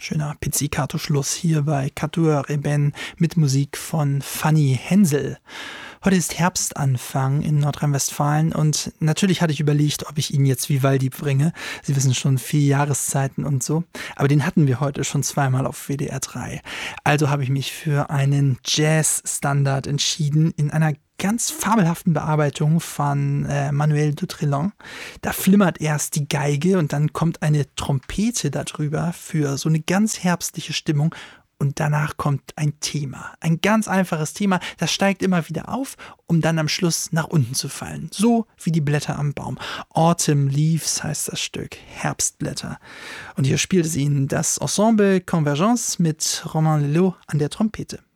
Schöner Pizzicato-Schluss hier bei Quatuor Eben mit Musik von Fanny Hensel. Heute ist Herbstanfang in Nordrhein-Westfalen und natürlich hatte ich überlegt, ob ich Ihnen jetzt Vivaldi bringe. Sie wissen schon, 4 Jahreszeiten und so. Aber den hatten wir heute schon zweimal auf WDR 3. Also habe ich mich für einen Jazz-Standard entschieden in einer ganz fabelhaften Bearbeitung von Manuel Dutrillant. Da flimmert erst die Geige und dann kommt eine Trompete darüber für so eine ganz herbstliche Stimmung. Und danach kommt ein Thema, ein ganz einfaches Thema, das steigt immer wieder auf, um dann am Schluss nach unten zu fallen. So wie die Blätter am Baum. Autumn Leaves heißt das Stück, Herbstblätter. Und hier spielt es Ihnen das Ensemble Convergence mit Romain Lelot an der Trompete.